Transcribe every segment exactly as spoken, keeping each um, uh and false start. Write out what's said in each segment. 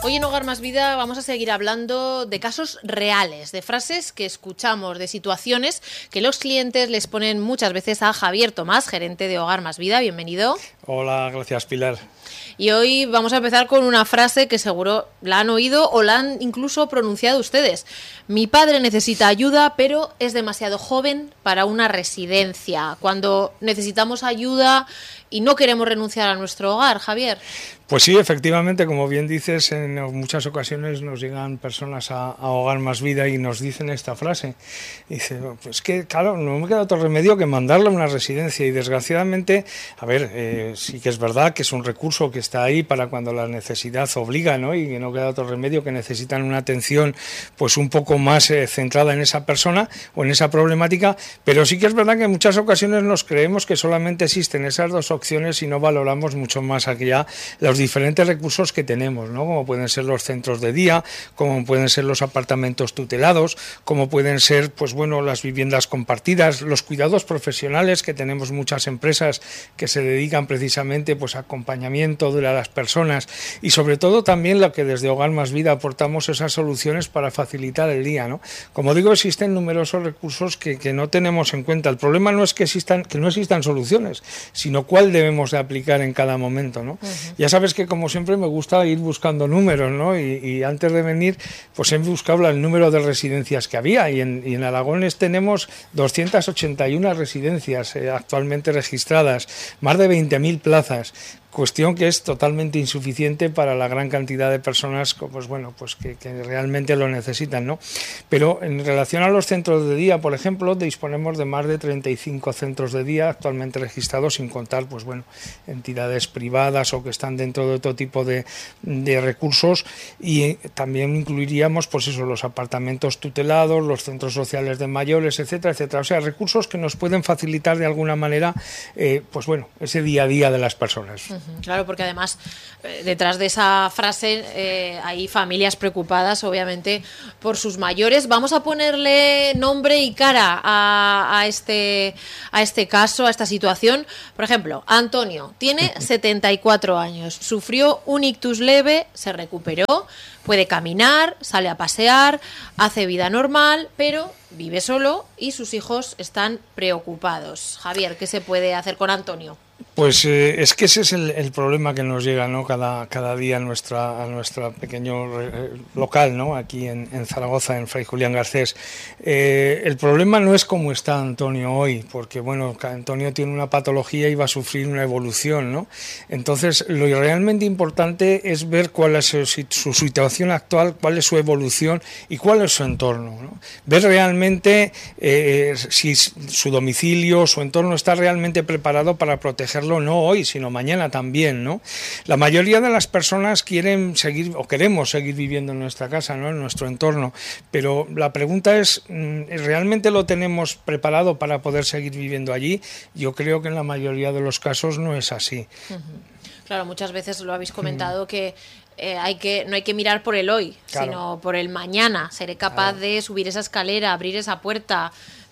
Hoy en Hogar Más Vida vamos a seguir hablando de casos reales, de frases que escuchamos, de situaciones que los clientes les ponen muchas veces a Javier Tomás, gerente de Hogar Más Vida. Bienvenido. Hola, gracias, Pilar. Y hoy vamos a empezar con una frase que seguro la han oído o la han incluso pronunciado ustedes. Mi padre necesita ayuda, pero es demasiado joven para una residencia. Cuando necesitamos ayuda y no queremos renunciar a nuestro hogar, Javier. Pues sí, efectivamente, como bien dices, en muchas ocasiones nos llegan personas a, a Hogar Más Vida y nos dicen esta frase. Dice, pues que claro, no me queda otro remedio que mandarle a una residencia y desgraciadamente, a ver, eh, sí que es verdad que es un recurso que está ahí para cuando la necesidad obliga, ¿no? Y que no queda otro remedio, que necesitan una atención pues un poco más eh, centrada en esa persona o en esa problemática, pero sí que es verdad que en muchas ocasiones nos creemos que solamente existen esas dos opciones y no valoramos mucho más allá los diferentes recursos que tenemos, ¿no? Como pueden ser los centros de día, como pueden ser los apartamentos tutelados, como pueden ser, pues bueno, las viviendas compartidas, los cuidados profesionales, que tenemos muchas empresas que se dedican precisamente pues a acompañamiento de las personas, y sobre todo también lo que desde Hogar Más Vida aportamos esas soluciones para facilitar el día, ¿no? Como digo, existen numerosos recursos que, que no tenemos en cuenta. El problema no es que existan, que no existan soluciones, sino cuál debemos de aplicar en cada momento, ¿no? Uh-huh. Ya sabes que como siempre me gusta ir buscando números, ¿no? Y, y antes de venir pues he buscado el número de residencias que había y en, y en Aragones tenemos doscientas ochenta y una residencias eh, actualmente registradas, más de veinte mil plazas. Cuestión que es totalmente insuficiente para la gran cantidad de personas pues bueno, pues que, que realmente lo necesitan, ¿no? Pero en relación a los centros de día, por ejemplo, disponemos de más de treinta y cinco centros de día actualmente registrados, sin contar pues bueno, entidades privadas o que están dentro de otro tipo de, de recursos, y también incluiríamos pues eso, los apartamentos tutelados, los centros sociales de mayores, etcétera, etcétera. O sea, recursos que nos pueden facilitar de alguna manera eh, pues bueno, ese día a día de las personas. Uh-huh. Claro, porque además eh, detrás de esa frase eh, hay familias preocupadas, obviamente, por sus mayores. Vamos a ponerle nombre y cara a, a, este, a este caso, a esta situación. Por ejemplo, Antonio tiene setenta y cuatro años, sufrió un ictus leve, se recuperó, puede caminar, sale a pasear, hace vida normal, pero vive solo y sus hijos están preocupados. Javier, ¿qué se puede hacer con Antonio? Pues eh, es que ese es el, el problema que nos llega, ¿no? Cada, cada día a nuestra, a nuestro pequeño eh, local, ¿no? Aquí en, en Zaragoza, en Fray Julián Garcés. Eh, el problema no es cómo está Antonio hoy, porque bueno, Antonio tiene una patología y va a sufrir una evolución, ¿no? Entonces, lo realmente importante es ver cuál es su, su situación actual, cuál es su evolución y cuál es su entorno, ¿no? Ver realmente eh, si su domicilio, su entorno está realmente preparado para protegerlo, no hoy, sino mañana también, ¿no? La mayoría de las personas quieren seguir o queremos seguir viviendo en nuestra casa, ¿no? En nuestro entorno, pero la pregunta es, ¿realmente lo tenemos preparado para poder seguir viviendo allí? Yo creo que en la mayoría de los casos no es así. Uh-huh. Claro, muchas veces lo habéis comentado uh-huh. que Eh, hay que no hay que mirar por el hoy, claro, sino por el mañana. Seré capaz claro. de subir esa escalera, abrir esa puerta,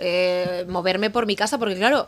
eh, moverme por mi casa, porque claro,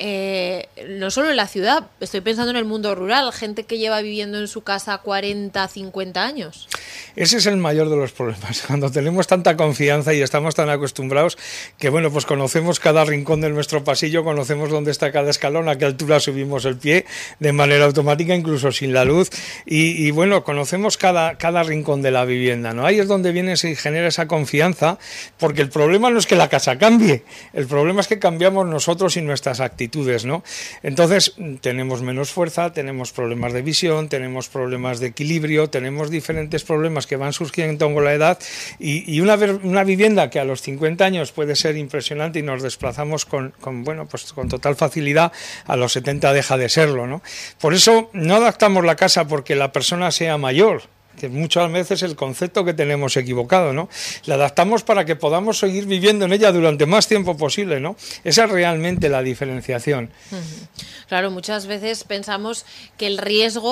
eh, no solo en la ciudad, estoy pensando en el mundo rural, gente que lleva viviendo en su casa cuarenta, cincuenta años. Ese es el mayor de los problemas, cuando tenemos tanta confianza y estamos tan acostumbrados que bueno, pues conocemos cada rincón de nuestro pasillo, conocemos dónde está cada escalón, a qué altura subimos el pie de manera automática, incluso sin la luz, y, y bueno, conocemos Cada, cada rincón de la vivienda, ¿no? Ahí es donde viene y genera esa confianza, porque el problema no es que la casa cambie, el problema es que cambiamos nosotros y nuestras actitudes, ¿no? Entonces tenemos menos fuerza, tenemos problemas de visión, tenemos problemas de equilibrio, tenemos diferentes problemas que van surgiendo con la edad, y, y una, una vivienda que a los cincuenta años puede ser impresionante y nos desplazamos con, con, bueno, pues con total facilidad, a los setenta deja de serlo, ¿no? Por eso no adaptamos la casa porque la persona sea mayor, que muchas veces el concepto que tenemos equivocado, ¿no? La adaptamos para que podamos seguir viviendo en ella durante más tiempo posible, ¿no? Esa es realmente la diferenciación. Claro, muchas veces pensamos que el riesgo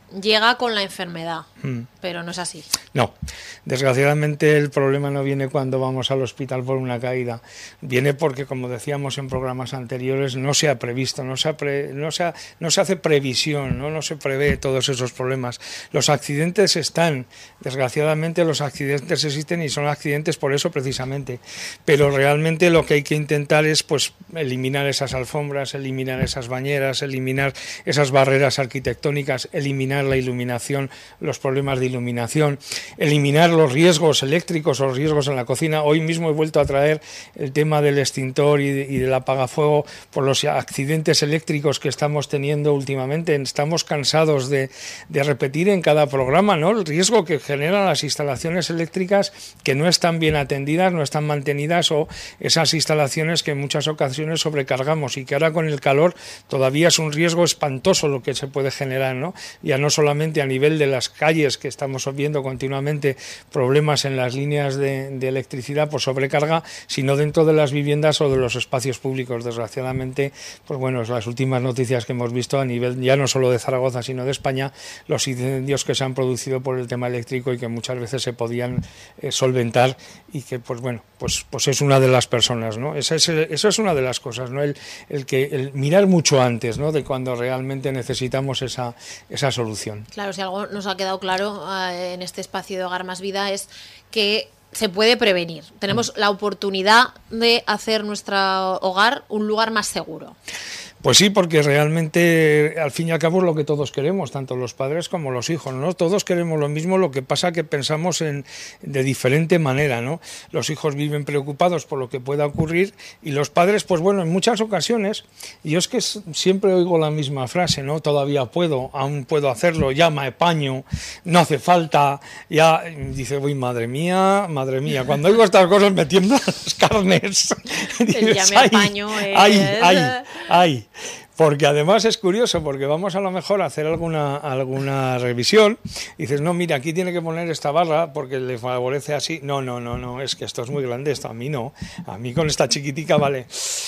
llega con la enfermedad, mm. pero no es así. No, desgraciadamente el problema no viene cuando vamos al hospital por una caída, viene porque, como decíamos en programas anteriores, no se ha previsto, no se, ha pre, no se, ha, no se hace previsión, ¿no? no se prevé todos esos problemas. Los accidentes están, desgraciadamente los accidentes existen y son accidentes por eso precisamente, pero realmente lo que hay que intentar es pues eliminar esas alfombras, eliminar esas bañeras, eliminar esas barreras arquitectónicas, eliminar la iluminación, los problemas de iluminación, eliminar los riesgos eléctricos o los riesgos en la cocina. Hoy mismo he vuelto a traer el tema del extintor y, de, y del apagafuego por los accidentes eléctricos que estamos teniendo últimamente. Estamos cansados de, de repetir en cada programa, ¿no?, el riesgo que generan las instalaciones eléctricas que no están bien atendidas, no están mantenidas, o esas instalaciones que en muchas ocasiones sobrecargamos y que ahora con el calor todavía es un riesgo espantoso lo que se puede generar, ¿no? Ya no solamente a nivel de las calles, que estamos viendo continuamente problemas en las líneas de, de electricidad por sobrecarga, sino dentro de las viviendas o de los espacios públicos. Desgraciadamente, pues bueno, las últimas noticias que hemos visto a nivel ya no solo de Zaragoza, sino de España, los incendios que se han producido por el tema eléctrico y que muchas veces se podían eh, solventar, y que pues bueno, pues pues es una de las personas, ¿no? Esa es, eso es una de las cosas, ¿no? El, el que el mirar mucho antes, ¿no?, de cuando realmente necesitamos esa, esa solución. Claro, si algo nos ha quedado claro eh, en este espacio de Hogar Más Vida es que se puede prevenir. Tenemos la oportunidad de hacer nuestro hogar un lugar más seguro. Pues sí, porque realmente al fin y al cabo es lo que todos queremos, tanto los padres como los hijos, ¿no? Todos queremos lo mismo, lo que pasa que pensamos en, de diferente manera, ¿no? Los hijos viven preocupados por lo que pueda ocurrir y los padres, pues bueno, en muchas ocasiones, y yo es que siempre oigo la misma frase, ¿no? Todavía puedo, aún puedo hacerlo, ya me apaño, no hace falta, ya, dice, uy, madre mía, madre mía, cuando oigo estas cosas me tiemblan las carnes. Dices, ya me apaño, ay, ay, ay, ay. Porque además es curioso, porque vamos a lo mejor a hacer alguna, alguna revisión y dices, no, mira, aquí tiene que poner esta barra porque le favorece así. No, no, no, no, es que esto es muy grande, esto a mí no. A mí con esta chiquitica, vale.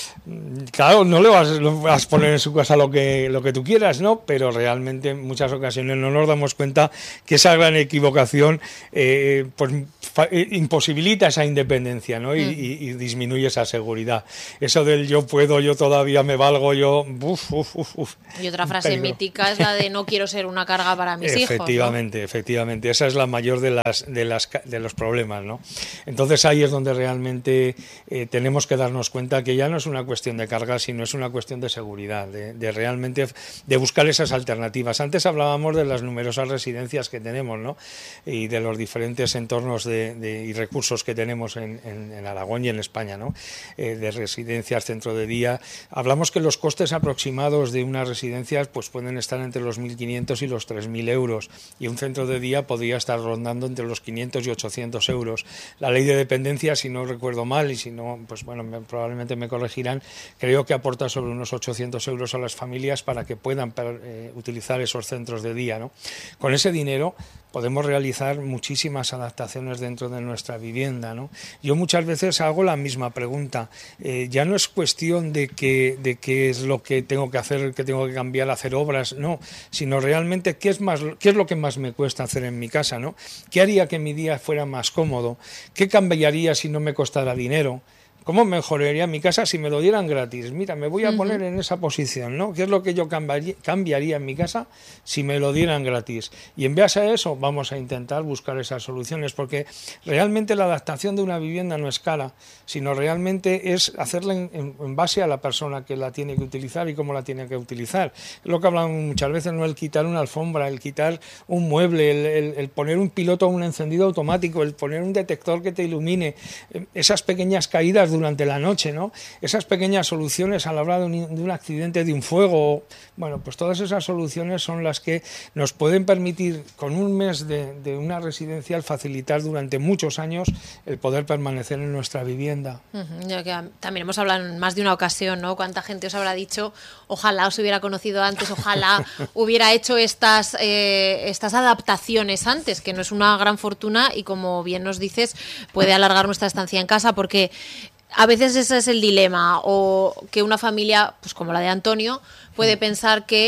Claro, no le vas, le vas a poner en su casa lo que, lo que tú quieras, ¿no? Pero realmente en muchas ocasiones no nos damos cuenta que esa gran equivocación eh, pues fa, eh, imposibilita esa independencia, ¿no? Y, mm. y, y disminuye esa seguridad. Eso del yo puedo, yo todavía me valgo, yo... Uf, Uf, uf, uf. Y otra frase peligro. mítica es la de no quiero ser una carga para mis efectivamente, hijos, ¿no? Efectivamente, efectivamente. Esa es la mayor de las de las de los problemas, ¿no? Entonces ahí es donde realmente eh, tenemos que darnos cuenta que ya no es una cuestión de carga, sino es una cuestión de seguridad, de, de realmente de buscar esas alternativas. Antes hablábamos de las numerosas residencias que tenemos, ¿no? Y de los diferentes entornos de, de, y recursos que tenemos en, en, en Aragón y en España, ¿no? Eh, de residencias, centro de día. Hablamos que los costes aproximados de una residencia pues pueden estar entre los mil quinientos y los tres mil euros, y un centro de día podría estar rondando entre los quinientos y ochocientos euros. La ley de dependencia, si no recuerdo mal, y si no, pues bueno, me, probablemente me corregirán, creo que aporta sobre unos ochocientos euros a las familias para que puedan eh, utilizar esos centros de día, ¿no? Con ese dinero podemos realizar muchísimas adaptaciones dentro de nuestra vivienda, ¿no? Yo muchas veces hago la misma pregunta. Eh, ya no es cuestión de que de qué es lo que tengo que hacer, que tengo que cambiar, hacer obras, no, sino realmente qué es más, qué es lo que más me cuesta hacer en mi casa, ¿no? ¿Qué haría que mi día fuera más cómodo? ¿Qué cambiaría si no me costara dinero? ¿Cómo mejoraría mi casa si me lo dieran gratis? Mira, me voy a poner en esa posición, ¿no? ¿Qué es lo que yo cambiaría, cambiaría en mi casa si me lo dieran gratis? Y en base a eso vamos a intentar buscar esas soluciones, porque realmente la adaptación de una vivienda no es cara, sino realmente es hacerla en, en, en base a la persona que la tiene que utilizar y cómo la tiene que utilizar. Es lo que hablamos muchas veces, ¿no? El quitar una alfombra, el quitar un mueble, el, el, el poner un piloto a un encendido automático, el poner un detector que te ilumine, esas pequeñas caídas durante la noche, ¿no? Esas pequeñas soluciones a la hora de un, de un accidente, de un fuego, bueno, pues todas esas soluciones son las que nos pueden permitir con un mes de, de una residencial facilitar durante muchos años el poder permanecer en nuestra vivienda. Uh-huh. Ya que también hemos hablado en más de una ocasión, ¿no? Cuánta gente os habrá dicho, ojalá os hubiera conocido antes, ojalá hubiera hecho estas, eh, estas adaptaciones antes, que no es una gran fortuna y, como bien nos dices, puede alargar nuestra estancia en casa, porque a veces ese es el dilema, o que una familia, pues como la de Antonio, puede pensar que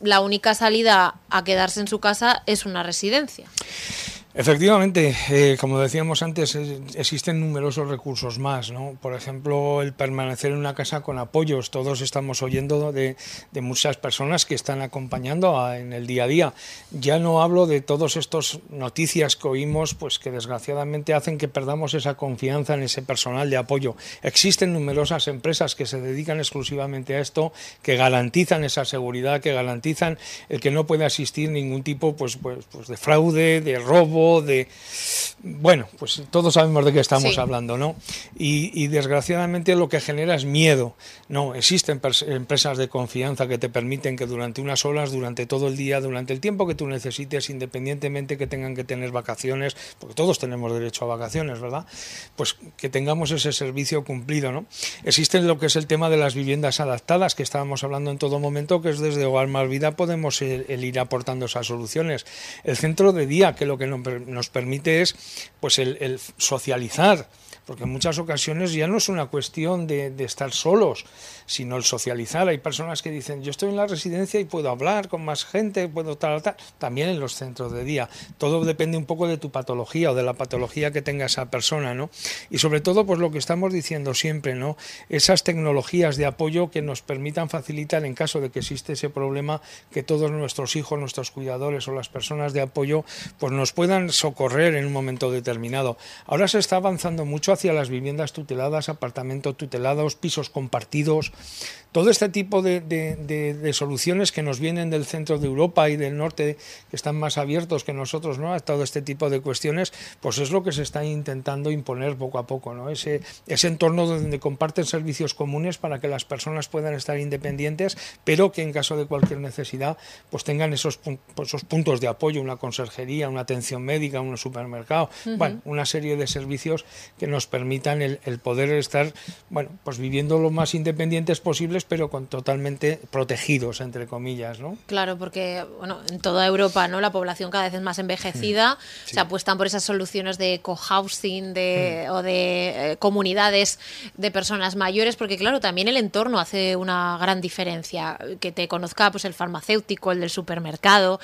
la única salida a quedarse en su casa es una residencia. Efectivamente, eh, como decíamos antes, eh, existen numerosos recursos más, ¿no? Por ejemplo, el permanecer en una casa con apoyos. Todos estamos oyendo de, de muchas personas que están acompañando a, en el día a día. Ya no hablo de todas estas noticias que oímos, pues que desgraciadamente hacen que perdamos esa confianza en ese personal de apoyo. Existen numerosas empresas que se dedican exclusivamente a esto, que garantizan esa seguridad, que garantizan el que no puede existir ningún tipo, pues, pues, pues de fraude, de robo, de bueno, pues todos sabemos de qué estamos sí. hablando, ¿no? Y, y desgraciadamente lo que genera es miedo. No, existen empresas de confianza que te permiten que durante unas horas, durante todo el día, durante el tiempo que tú necesites, independientemente que tengan que tener vacaciones, porque todos tenemos derecho a vacaciones, ¿verdad? Pues que tengamos ese servicio cumplido, ¿no? Existe lo que es el tema de las viviendas adaptadas, que estábamos hablando en todo momento, que es desde Hogar Más Vida podemos el, el ir aportando esas soluciones. El centro de día, que lo que nos permite es pues el, el socializar, porque en muchas ocasiones ya no es una cuestión de, de estar solos, sino el socializar. Hay personas que dicen, yo estoy en la residencia y puedo hablar con más gente, puedo tal, tal, también en los centros de día. Todo depende un poco de tu patología o de la patología que tenga esa persona, ¿no? Y sobre todo, pues lo que estamos diciendo siempre, ¿no? Esas tecnologías de apoyo que nos permitan facilitar, en caso de que existe ese problema, que todos nuestros hijos, nuestros cuidadores o las personas de apoyo, pues nos puedan socorrer en un momento determinado. Ahora se está avanzando mucho hacia las viviendas tuteladas, apartamentos tutelados, pisos compartidos, todo este tipo de, de, de, de soluciones que nos vienen del centro de Europa y del norte, que están más abiertos que nosotros, ¿no? A todo este tipo de cuestiones, pues es lo que se está intentando imponer poco a poco, ¿no? Ese, ese entorno donde comparten servicios comunes para que las personas puedan estar independientes, pero que en caso de cualquier necesidad, pues tengan esos, esos puntos de apoyo, una conserjería, una atención médica, un supermercado, uh-huh. bueno, una serie de servicios que nos permitan el, el poder estar, bueno, pues viviendo lo más independientes posibles, pero con totalmente protegidos, entre comillas, ¿no? Claro, porque bueno, en toda Europa, ¿no? La población cada vez es más envejecida, sí. se apuestan por esas soluciones de cohousing de, mm. o de eh, comunidades de personas mayores, porque claro, también el entorno hace una gran diferencia, que te conozca pues el farmacéutico, el del supermercado,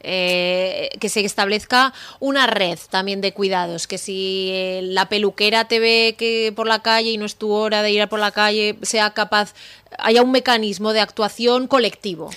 eh, que se establezca una red también de cuidados, que si eh, la peluquera te ve que por la calle y no es tu hora de ir por la calle, sea capaz, haya un mecanismo de actuación colectivo.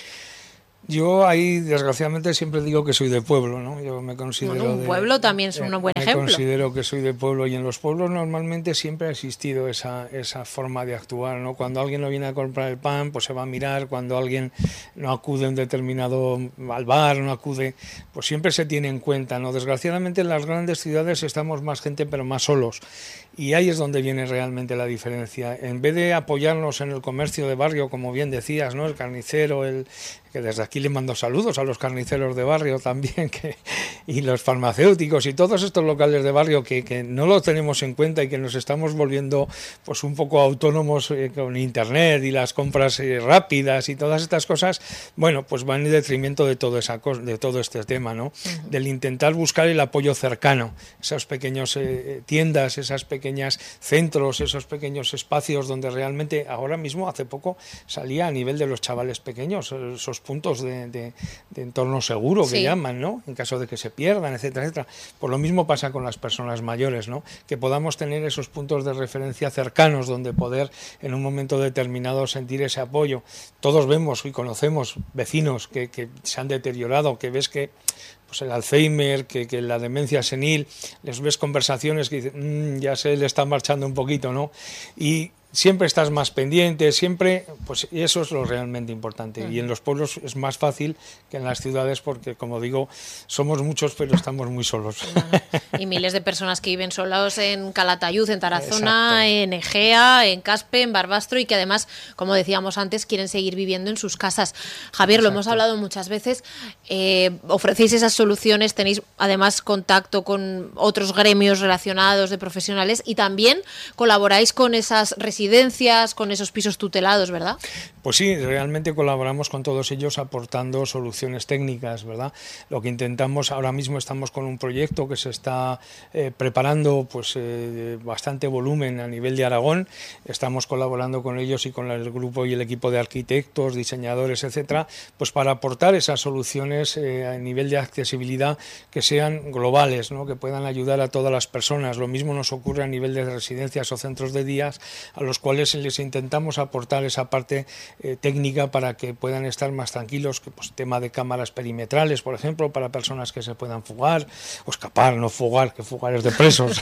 Yo ahí, desgraciadamente, siempre digo que soy de pueblo, ¿no? Yo me considero bueno, un de, pueblo también es un buen me ejemplo. Considero que soy de pueblo, y en los pueblos normalmente siempre ha existido esa, esa forma de actuar, ¿no? Cuando alguien no viene a comprar el pan, pues se va a mirar. Cuando alguien no acude a un determinado al bar, no acude, pues siempre se tiene en cuenta, ¿no? Desgraciadamente en las grandes ciudades estamos más gente, pero más solos. Y ahí es donde viene realmente la diferencia. En vez de apoyarnos en el comercio de barrio, como bien decías, ¿no? El carnicero, el que desde aquí le mando saludos a los carniceros de barrio también, que, y los farmacéuticos y todos estos locales de barrio que, que no los tenemos en cuenta y que nos estamos volviendo pues un poco autónomos eh, con internet y las compras eh, rápidas y todas estas cosas, bueno, pues van en detrimento de todo esa cosa, de todo este tema, ¿no? Uh-huh. Del intentar buscar el apoyo cercano, esos pequeños eh, tiendas, esas pequeñas centros, esos pequeños espacios donde realmente ahora mismo, hace poco, salía a nivel de los chavales pequeños, esos puntos de, de, de entorno seguro que sí. llaman, ¿no? En caso de que se pierdan, etcétera, etcétera. Pues lo mismo pasa con las personas mayores, ¿no? Que podamos tener esos puntos de referencia cercanos donde poder en un momento determinado sentir ese apoyo. Todos vemos y conocemos vecinos que, que se han deteriorado, que ves que pues el Alzheimer, que, que la demencia senil, les ves conversaciones que dicen, mmm, ya se le está marchando un poquito, ¿no? Y siempre estás más pendiente, siempre, pues eso es lo realmente importante. Uh-huh. Y en los pueblos es más fácil que en las ciudades porque, como digo, somos muchos pero estamos muy solos. Bueno, y miles de personas que viven solos en Calatayud, en Tarazona, exacto. en Egea, en Caspe, en Barbastro, y que además, como decíamos antes, quieren seguir viviendo en sus casas. Javier, exacto. Lo hemos hablado muchas veces, eh, ofrecéis esas soluciones, tenéis además contacto con otros gremios relacionados de profesionales y también colaboráis con esas residencias residencias, con esos pisos tutelados, ¿verdad? Pues sí, realmente colaboramos con todos ellos aportando soluciones técnicas, ¿verdad? Lo que intentamos, ahora mismo estamos con un proyecto que se está eh, preparando, pues eh, bastante volumen a nivel de Aragón. Estamos colaborando con ellos y con el grupo y el equipo de arquitectos, diseñadores, etcétera, pues para aportar esas soluciones eh, a nivel de accesibilidad que sean globales, ¿no? Que puedan ayudar a todas las personas. Lo mismo nos ocurre a nivel de residencias o centros de días, a los cuales les intentamos aportar esa parte eh, técnica para que puedan estar más tranquilos, que pues tema de cámaras perimetrales, por ejemplo, para personas que se puedan fugar o escapar, no fugar, que fugar es de presos.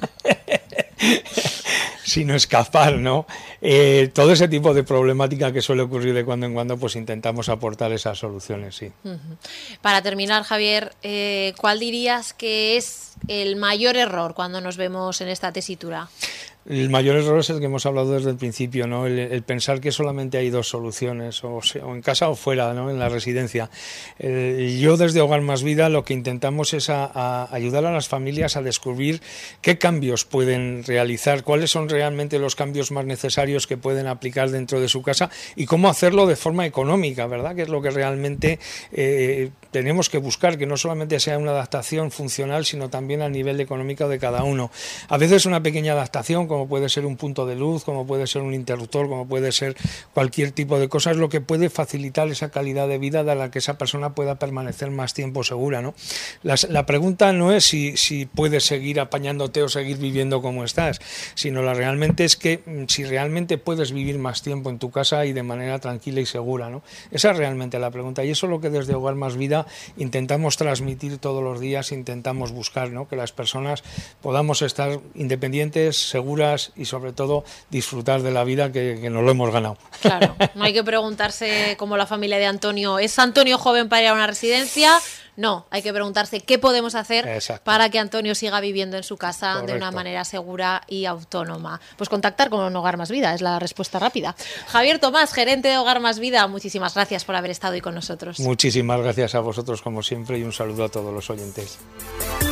Sino escapar, ¿no? Eh, todo ese tipo de problemática que suele ocurrir de cuando en cuando, pues intentamos aportar esas soluciones, sí. Uh-huh. Para terminar, Javier, eh, ¿cuál dirías que es el mayor error cuando nos vemos en esta tesitura? El mayor error es el que hemos hablado desde el principio, ¿no? El, el pensar que solamente hay dos soluciones, o, sea, o en casa o fuera, ¿no? En la residencia. El, yo desde Hogar Más Vida lo que intentamos es a, a ayudar a las familias a descubrir qué cambios pueden realizar, cuáles son realmente los cambios más necesarios que pueden aplicar dentro de su casa y cómo hacerlo de forma económica, ¿verdad? Que es lo que realmente eh, tenemos que buscar, que no solamente sea una adaptación funcional, sino también a nivel económico de cada uno. A veces una pequeña adaptación, como puede ser un punto de luz, como puede ser un interruptor, como puede ser cualquier tipo de cosa, es lo que puede facilitar esa calidad de vida de la que esa persona pueda permanecer más tiempo segura, ¿no? La, la pregunta no es si, si puedes seguir apañándote o seguir viviendo como estás, sino la realmente es que si realmente puedes vivir más tiempo en tu casa y de manera tranquila y segura, ¿no? Esa es realmente la pregunta, y eso es lo que desde Hogar Más Vida intentamos transmitir todos los días, intentamos buscar, ¿no? Que las personas podamos estar independientes, seguras y sobre todo disfrutar de la vida que, que nos lo hemos ganado. Claro, no hay que preguntarse como la familia de Antonio, ¿es Antonio joven para ir a una residencia? No, hay que preguntarse qué podemos hacer Exacto. para que Antonio siga viviendo en su casa Correcto. de una manera segura y autónoma. Pues contactar con Hogar Más Vida, es la respuesta rápida. Javier Tomás, gerente de Hogar Más Vida, muchísimas gracias por haber estado hoy con nosotros. Muchísimas gracias a vosotros como siempre y un saludo a todos los oyentes.